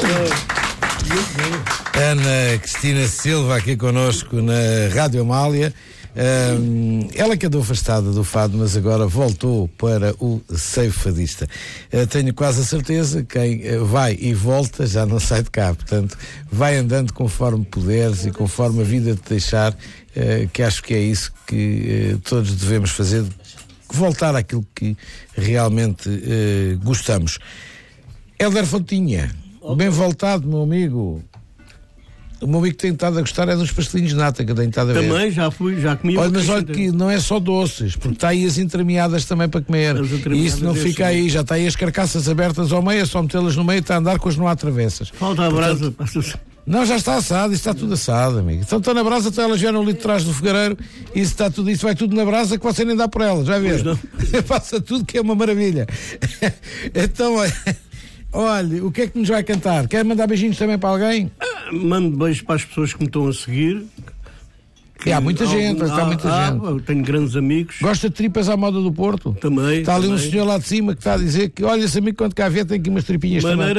Ana Cristina Silva aqui connosco na Rádio Amália. Ela que andou afastada do fado, mas agora voltou para o seio fadista. Tenho quase a certeza que quem vai e volta já não sai de cá, portanto vai andando conforme puderes e conforme a vida te deixar, que acho que é isso que todos devemos fazer, voltar àquilo que realmente gostamos. Hélder Fontinha, bem voltado, meu amigo. O meu amigo que tem estado a gostar é dos pastelinhos de nata, que eu tenho estado a ver. Também, já comi. Olha, mas olha que não é só doces, porque está aí as entremeadas também para comer. E isso não fica aí, já está aí as carcaças abertas ao meio, é só metê-las no meio e está a andar com as não há travessas. Falta a brasa. Não, já está assado, isso está tudo assado, amigo. Então estão na brasa, então elas vieram ali de trás do fogareiro, isso está tudo, isso vai tudo na brasa que você nem dá por elas, vai ver. Passa tudo que é uma maravilha. Então, olha, o que é que nos vai cantar? Quer mandar beijinhos também para alguém? Mando beijos para as pessoas que me estão a seguir. Há muita gente, está muita gente. Eu tenho grandes amigos. Gosta de tripas à moda do Porto? Também. Está ali também. um senhor lá de cima que está a dizer que, olha, esse amigo quando cá vier tem aqui umas tripinhas também.